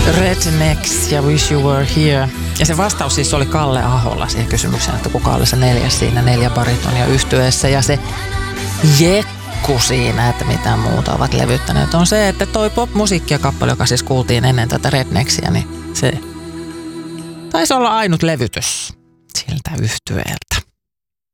Rednecks ja Wish You Were Here. Ja se vastaus siis oli Kalle Aholla siihen kysymykseen, että kuka oli se neljäs siinä 4 baritonia yhtyeessä. Ja se jekku siinä, että mitä muuta ovat levyttäneet, on se, että toi pop-musiikkia kappale, joka siis kuultiin ennen tätä Rednecksia, niin se taisi olla ainut levytys siltä yhtyeeltä.